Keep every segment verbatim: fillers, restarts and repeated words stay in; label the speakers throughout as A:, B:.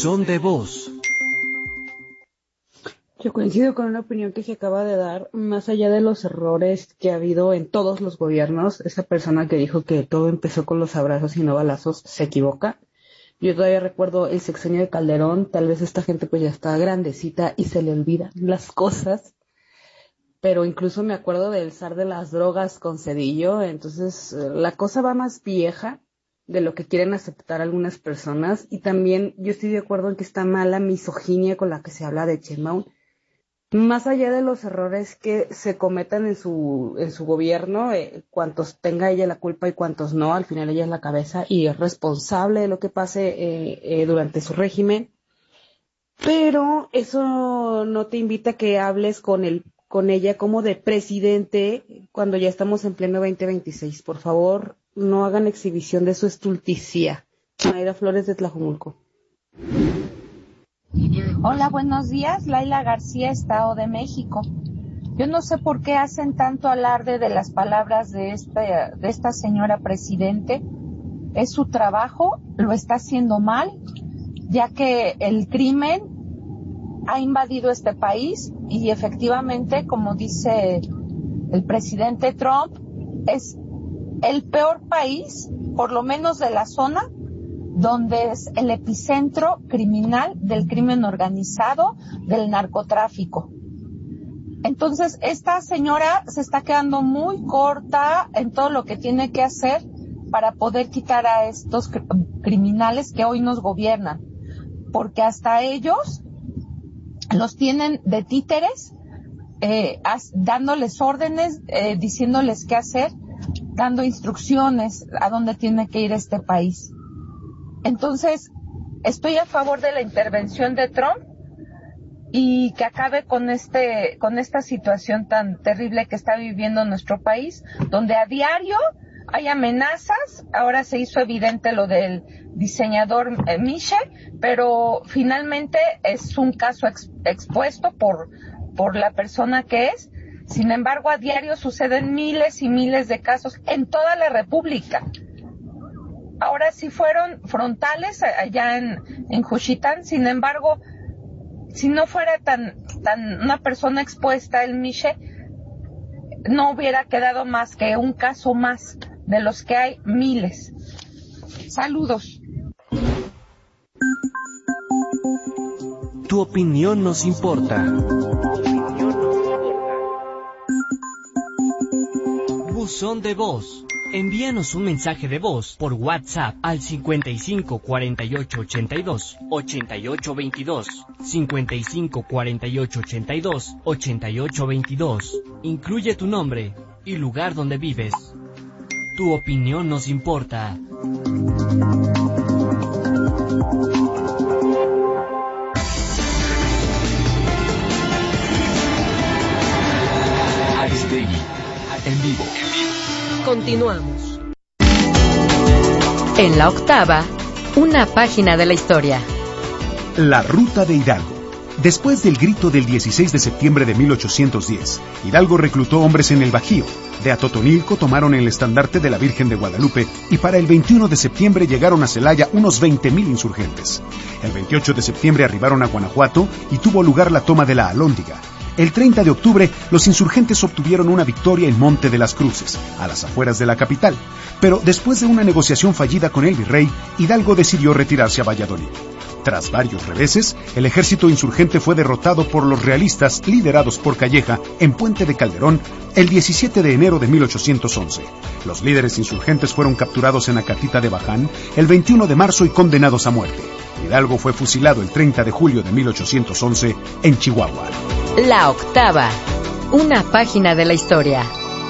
A: Buzón de voz.
B: Yo coincido con una opinión que se acaba de dar. Más allá de los errores que ha habido en todos los gobiernos, esa persona que dijo que todo empezó con los abrazos y no balazos se equivoca. Yo todavía recuerdo el sexenio de Calderón. Tal vez esta gente pues ya está grandecita y se le olvidan las cosas. Pero incluso me acuerdo del zar de las drogas con Zedillo. Entonces la cosa va más vieja de lo que quieren aceptar algunas personas. Y también yo estoy de acuerdo en que está mal la misoginia con la que se habla de Sheinbaum. Más allá de los errores que se cometan en su en su gobierno, eh, cuantos tenga ella la culpa y cuantos no, al final ella es la cabeza y es responsable de lo que pase eh, eh, durante su régimen. Pero eso no te invita a que hables con el con ella como de presidente cuando ya estamos en pleno veinte veintiséis. Por favor, no hagan exhibición de su estulticia. Mayra Flores de Tlajomulco.
C: Hola, buenos días. Laila García, Estado de México. Yo no sé por qué hacen tanto alarde de las palabras de esta, de esta señora presidente. Es su trabajo, lo está haciendo mal, ya que el crimen ha invadido este país y efectivamente, como dice el presidente Trump, es el peor país, por lo menos de la zona, donde es el epicentro criminal del crimen organizado, del narcotráfico. Entonces, esta señora se está quedando muy corta en todo lo que tiene que hacer para poder quitar a estos criminales que hoy nos gobiernan, porque hasta ellos los tienen de títeres, eh, as, dándoles órdenes, eh, diciéndoles qué hacer, dando instrucciones a dónde tiene que ir este país. Entonces, estoy a favor de la intervención de Trump y que acabe con este, con esta situación tan terrible que está viviendo nuestro país, donde a diario hay amenazas. Ahora se hizo evidente lo del diseñador eh, Miche, pero finalmente es un caso ex, expuesto por, por la persona que es. Sin embargo, a diario suceden miles y miles de casos en toda la República. Ahora sí fueron frontales allá en, en Juchitán. Sin embargo, si no fuera tan, tan una persona expuesta, el Miche, no hubiera quedado más que un caso más de los que hay miles. Saludos.
A: Tu opinión nos importa. Buzón de voz. Envíanos un mensaje de voz por WhatsApp al cincuenta y cinco cuarenta y ocho ochenta y dos ochenta y ocho veintidós, cincuenta y cinco cuarenta y ocho ochenta y dos ochenta y ocho veintidós. Incluye tu nombre y lugar donde vives. Tu opinión nos importa.
D: Aristegui, en vivo.
E: Continuamos. En la octava, una página de la historia.
F: La Ruta de Hidalgo. Después del grito del dieciséis de septiembre de mil ochocientos diez, Hidalgo reclutó hombres en el Bajío. De Atotonilco tomaron el estandarte de la Virgen de Guadalupe y para el veintiuno de septiembre llegaron a Celaya unos veinte mil insurgentes. El veintiocho de septiembre arribaron a Guanajuato y tuvo lugar la toma de la Alhóndiga. El treinta de octubre, los insurgentes obtuvieron una victoria en Monte de las Cruces, a las afueras de la capital. Pero después de una negociación fallida con el virrey, Hidalgo decidió retirarse a Valladolid. Tras varios reveses, el ejército insurgente fue derrotado por los realistas liderados por Calleja en Puente de Calderón el diecisiete de enero de mil ochocientos once. Los líderes insurgentes fueron capturados en Acatita de Baján el veintiuno de marzo y condenados a muerte. Hidalgo fue fusilado el treinta de julio de mil ochocientos once en Chihuahua.
E: La octava, una página de la historia.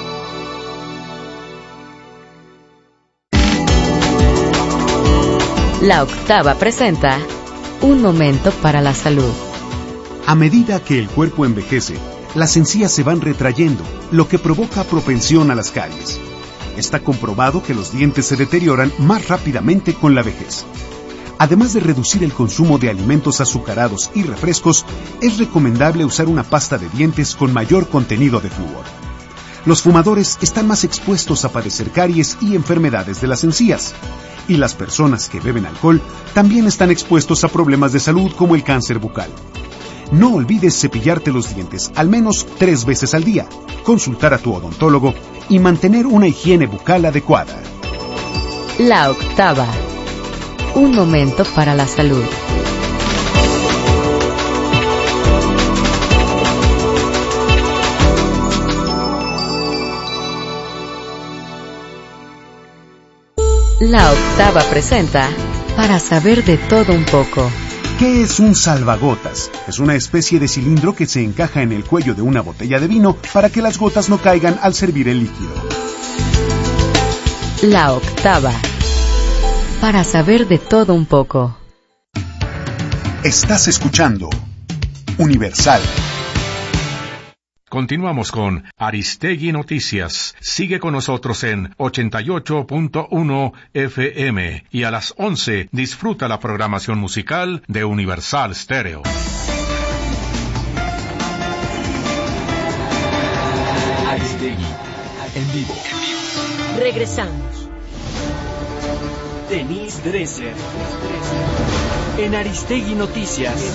E: La octava presenta un momento para la salud.
F: A medida que el cuerpo envejece, las encías se van retrayendo, lo que provoca propensión a las caries. Está comprobado que los dientes se deterioran más rápidamente con la vejez. Además de reducir el consumo de alimentos azucarados y refrescos, es recomendable usar una pasta de dientes con mayor contenido de flúor. Los fumadores están más expuestos a padecer caries y enfermedades de las encías. Y las personas que beben alcohol también están expuestos a problemas de salud como el cáncer bucal. No olvides cepillarte los dientes al menos tres veces al día, consultar a tu odontólogo y mantener una higiene bucal adecuada.
E: La octava. Un momento para la salud. La octava presenta Para saber de todo un poco.
F: ¿Qué es un salvagotas? Es una especie de cilindro que se encaja en el cuello de una botella de vino para que las gotas no caigan al servir el líquido.
E: La octava. Para saber de todo un poco.
F: Estás escuchando Universal.
G: Continuamos con Aristegui Noticias. Sigue con nosotros en ochenta y ocho punto uno F M y a las once disfruta la programación musical de Universal Stereo.
D: Aristegui en vivo.
A: Regresamos. Denise Dresser en Aristegui Noticias.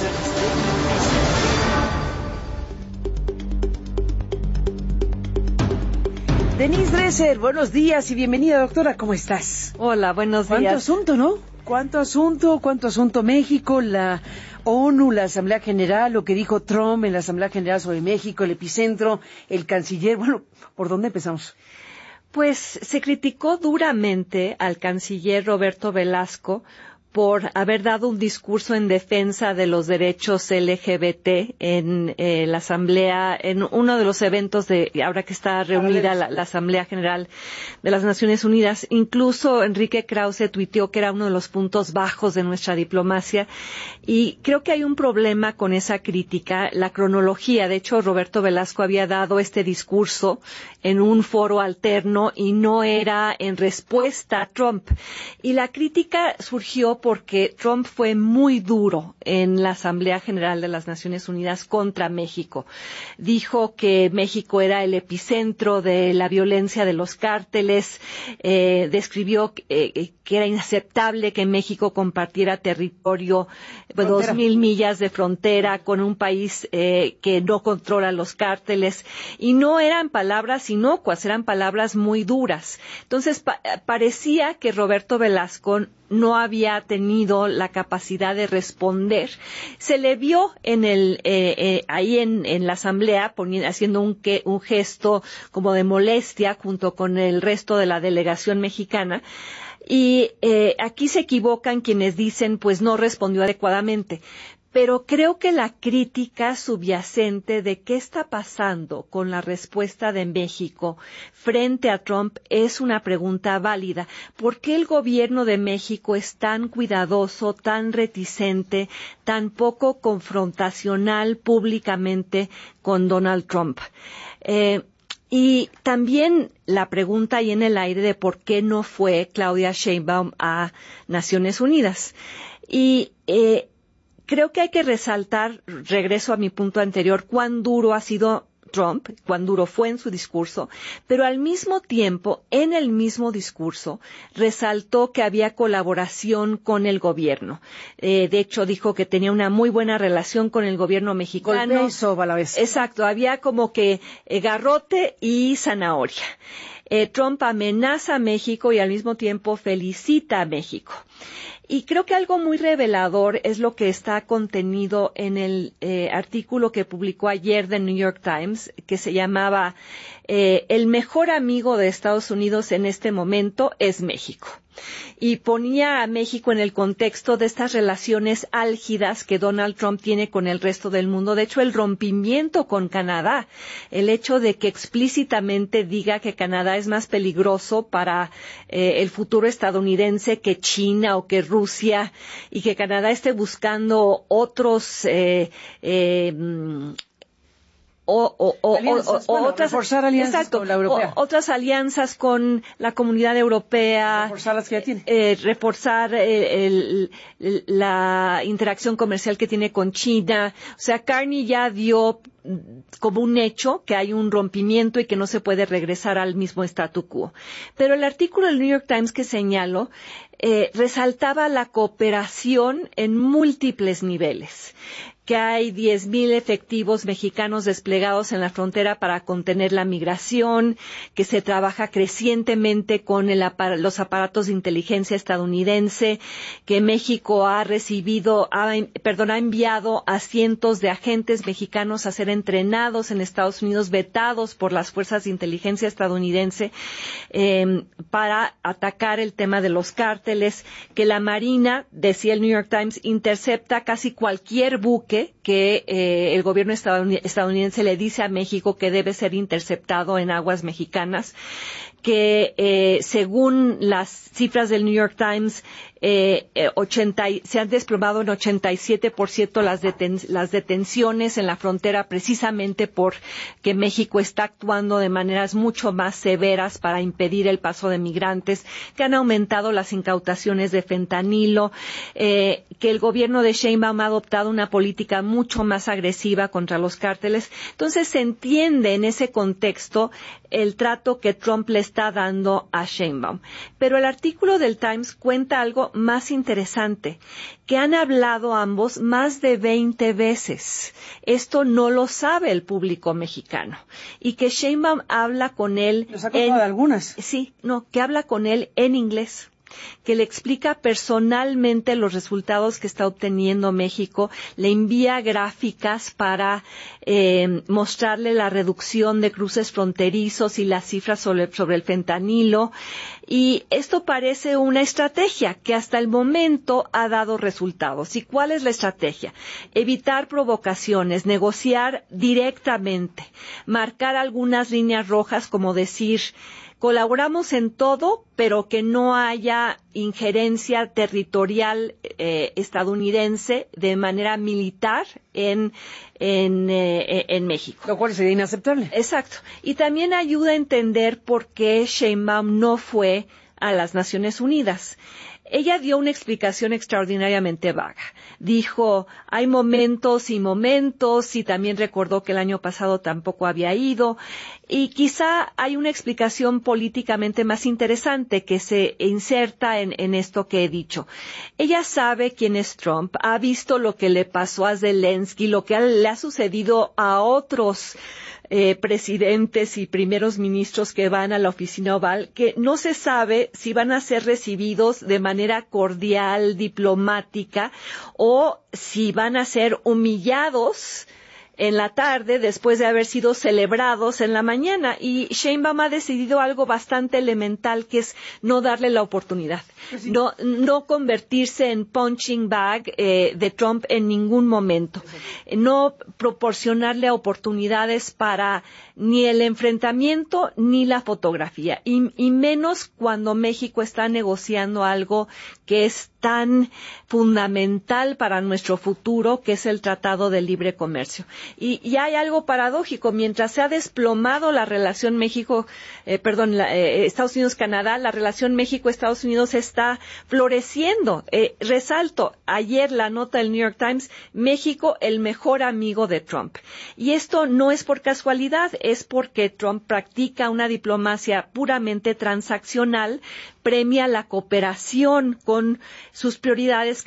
H: Denise Dresser, buenos días y bienvenida, doctora. ¿Cómo estás?
I: Hola, buenos días.
H: ¿Cuánto asunto, no? ¿Cuánto asunto? ¿Cuánto asunto México? La ONU, la Asamblea General, lo que dijo Trump en la Asamblea General sobre México, el epicentro, el canciller. Bueno, ¿por dónde empezamos?
I: Pues se criticó duramente al canciller Roberto Velasco por haber dado un discurso en defensa de los derechos L G B T en eh, la Asamblea, en uno de los eventos de, ahora que está reunida la, la Asamblea General de las Naciones Unidas. Incluso Enrique Krause tuiteó que era uno de los puntos bajos de nuestra diplomacia y creo que hay un problema con esa crítica, la cronología. De hecho, Roberto Velasco había dado este discurso en un foro alterno y no era en respuesta a Trump. Y la crítica surgió porque Trump fue muy duro en la Asamblea General de las Naciones Unidas contra México. Dijo que México era el epicentro de la violencia de los cárteles, eh, describió eh, que era inaceptable que México compartiera territorio, pues, dos mil millas de frontera con un país eh, que no controla los cárteles. Y no eran palabras inocuas, eran palabras muy duras. Entonces, pa- parecía que Roberto Velasco no había tenido la capacidad de responder. Se le vio en el eh, eh, ahí en, en la asamblea poniendo, haciendo un, que, un gesto como de molestia junto con el resto de la delegación mexicana. Y eh, aquí se equivocan quienes dicen, pues no respondió adecuadamente. Pero creo que la crítica subyacente de qué está pasando con la respuesta de México frente a Trump es una pregunta válida. ¿Por qué el gobierno de México es tan cuidadoso, tan reticente, tan poco confrontacional públicamente con Donald Trump? Eh, Y también la pregunta ahí en el aire de por qué no fue Claudia Sheinbaum a Naciones Unidas. Y eh, creo que hay que resaltar, regreso a mi punto anterior, cuán duro ha sido Trump, cuán duro fue en su discurso, pero al mismo tiempo, en el mismo discurso, resaltó que había colaboración con el gobierno. Eh, de hecho, dijo que tenía una muy buena relación con el gobierno mexicano.
H: Golpe y soba a la vez.
I: Exacto, había como que eh, garrote y zanahoria. Eh, Trump amenaza a México y al mismo tiempo felicita a México. Y creo que algo muy revelador es lo que está contenido en el eh, artículo que publicó ayer The New York Times, que se llamaba eh, El mejor amigo de Estados Unidos en este momento es México. Y ponía a México en el contexto de estas relaciones álgidas que Donald Trump tiene con el resto del mundo. De hecho, el rompimiento con Canadá, el hecho de que explícitamente diga que Canadá es más peligroso para eh, el futuro estadounidense que China o que Rusia, y que Canadá esté buscando otros eh, eh, O, o, o,
H: alianzas,
I: o, o
H: bueno,
I: otras,
H: reforzar alianzas
I: exacto,
H: con la europea.
I: O, otras alianzas con la Comunidad Europea.
H: Reforzar las que ya tiene.
I: Eh, reforzar eh, el, el, la interacción comercial que tiene con China. O sea, Carney ya dio como un hecho que hay un rompimiento y que no se puede regresar al mismo statu quo. Pero el artículo del New York Times que señalo eh, resaltaba la cooperación en múltiples niveles, que hay diez mil efectivos mexicanos desplegados en la frontera para contener la migración, que se trabaja crecientemente con el apar- los aparatos de inteligencia estadounidense, que México ha recibido, ha, perdón, ha enviado a cientos de agentes mexicanos a ser entrenados en Estados Unidos, vetados por las fuerzas de inteligencia estadounidense, eh, para atacar el tema de los cárteles, que la Marina, decía el New York Times, intercepta casi cualquier buque que eh, el gobierno estadounidense le dice a México que debe ser interceptado en aguas mexicanas, que eh, según las cifras del New York Times, eh, eh, ochenta, se han desplomado en ochenta y siete por ciento las, deten, las detenciones en la frontera, precisamente porque México está actuando de maneras mucho más severas para impedir el paso de migrantes, que han aumentado las incautaciones de fentanilo, eh, que el gobierno de Sheinbaum ha adoptado una política mucho más agresiva contra los cárteles. Entonces se entiende en ese contexto el trato que Trump le está dando a Sheinbaum. Pero el artículo del Times cuenta algo más interesante, que han hablado ambos más de veinte veces. Esto no lo sabe el público mexicano. Y que Sheinbaum habla con él...
H: ¿Nos ha contado de algunas?
I: Sí, no, que habla con él en inglés, que le explica personalmente los resultados que está obteniendo México, le envía gráficas para eh, mostrarle la reducción de cruces fronterizos y las cifras sobre, sobre el fentanilo. Y esto parece una estrategia que hasta el momento ha dado resultados. ¿Y cuál es la estrategia? Evitar provocaciones, negociar directamente, marcar algunas líneas rojas, como decir, colaboramos en todo, pero que no haya injerencia territorial eh, estadounidense de manera militar en, en, eh, en México.
H: Lo cual sería inaceptable.
I: Exacto. Y también ayuda a entender por qué Sheinbaum no fue a las Naciones Unidas. Ella dio una explicación extraordinariamente vaga. Dijo, hay momentos y momentos, y también recordó que el año pasado tampoco había ido. Y quizá hay una explicación políticamente más interesante que se inserta en, en esto que he dicho. Ella sabe quién es Trump, ha visto lo que le pasó a Zelensky, lo que ha, le ha sucedido a otros Eh, presidentes y primeros ministros que van a la oficina oval, que no se sabe si van a ser recibidos de manera cordial, diplomática, o si van a ser humillados en la tarde después de haber sido celebrados en la mañana. Y Sheinbaum ha decidido algo bastante elemental, que es no darle la oportunidad, pues sí. no, no convertirse en punching bag eh, de Trump en ningún momento, no proporcionarle oportunidades para ni el enfrentamiento ni la fotografía, y, y menos cuando México está negociando algo que es tan fundamental para nuestro futuro, que es el Tratado de Libre Comercio. Y, y hay algo paradójico: mientras se ha desplomado la relación México, eh, perdón, la, eh, Estados Unidos-Canadá, la relación México-Estados Unidos está floreciendo. Eh, resalto, ayer la nota del New York Times, México el mejor amigo de Trump. Y esto no es por casualidad, es porque Trump practica una diplomacia puramente transaccional, premia la cooperación con sus prioridades